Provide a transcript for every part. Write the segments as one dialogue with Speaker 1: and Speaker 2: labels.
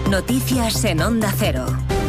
Speaker 1: Noticias en Onda Cero.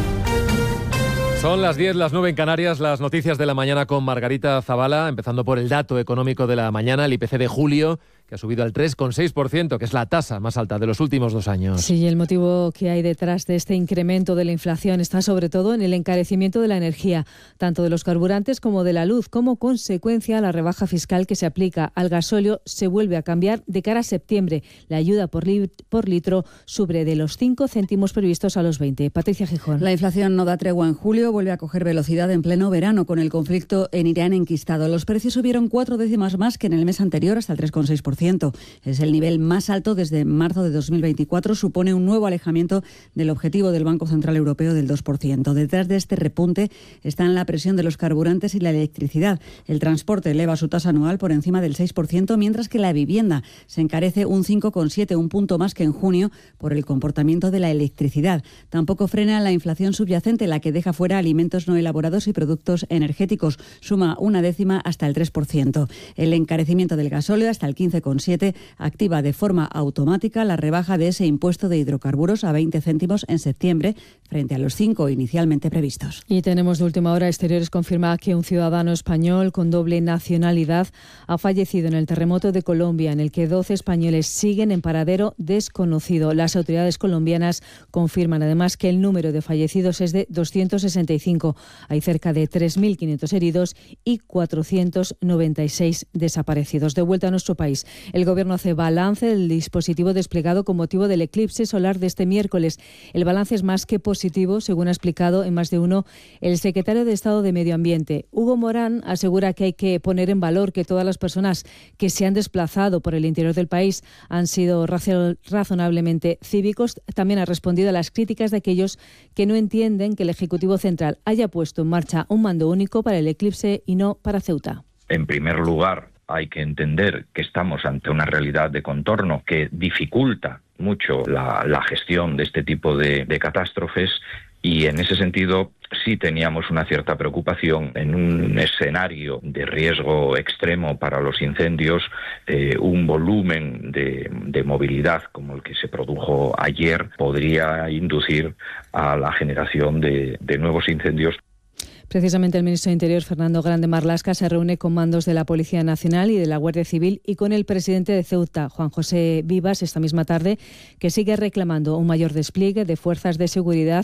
Speaker 2: Son las 10, las 9 en Canarias, las noticias de la mañana con Margarita Zavala, empezando por el dato económico de la mañana, el IPC de julio, que ha subido al 3,6%, que es la tasa más alta de los últimos 2 años.
Speaker 3: Sí, el motivo que hay detrás de este incremento de la inflación está sobre todo en el encarecimiento de la energía, tanto de los carburantes como de la luz. Como consecuencia, la rebaja fiscal que se aplica al gasóleo se vuelve a cambiar de cara a septiembre. La ayuda por litro sube de los 5 céntimos previstos a los 20. Patricia Gijón.
Speaker 4: La inflación no da tregua en julio, vuelve a coger velocidad en pleno verano con el conflicto en Irán enquistado. Los precios subieron 4 décimas más que en el mes anterior, hasta el 3,6%. Es el nivel más alto desde marzo de 2024. Supone un nuevo alejamiento del objetivo del Banco Central Europeo del 2%. Detrás de este repunte están la presión de los carburantes y la electricidad. El transporte eleva su tasa anual por encima del 6%, mientras que la vivienda se encarece un 5,7%, un punto más que en junio, por el comportamiento de la electricidad. Tampoco frena la inflación subyacente, la que deja fuera alimentos no elaborados y productos energéticos. Suma 1 décima hasta el 3%. El encarecimiento del gasóleo hasta el 15,7% activa de forma automática la rebaja de ese impuesto de hidrocarburos a 20 céntimos en septiembre, frente a los 5 inicialmente previstos.
Speaker 3: Y tenemos de última hora, Exteriores confirma que un ciudadano español con doble nacionalidad ha fallecido en el terremoto de Colombia, en el que 12 españoles siguen en paradero desconocido. Las autoridades colombianas confirman además que el número de fallecidos es de 265. Hay cerca de 3.500 heridos y 496 desaparecidos. De vuelta a nuestro país, el Gobierno hace balance del dispositivo desplegado con motivo del eclipse solar de este miércoles. El balance es más que positivo, según ha explicado en Más de Uno el secretario de Estado de Medio Ambiente. Hugo Morán asegura que hay que poner en valor que todas las personas que se han desplazado por el interior del país han sido razonablemente cívicos. También ha respondido a las críticas de aquellos que no entienden que el Ejecutivo Central haya puesto en marcha un mando único para el eclipse y no para Ceuta.
Speaker 5: En primer lugar, hay que entender que estamos ante una realidad de contorno que dificulta mucho la gestión de este tipo de catástrofes, y en ese sentido sí teníamos una cierta preocupación en un escenario de riesgo extremo para los incendios. Un volumen de movilidad como el que se produjo ayer podría inducir a la generación de nuevos incendios.
Speaker 3: Precisamente el ministro de Interior, Fernando Grande Marlaska, se reúne con mandos de la Policía Nacional y de la Guardia Civil y con el presidente de Ceuta, Juan José Vivas, esta misma tarde, que sigue reclamando un mayor despliegue de fuerzas de seguridad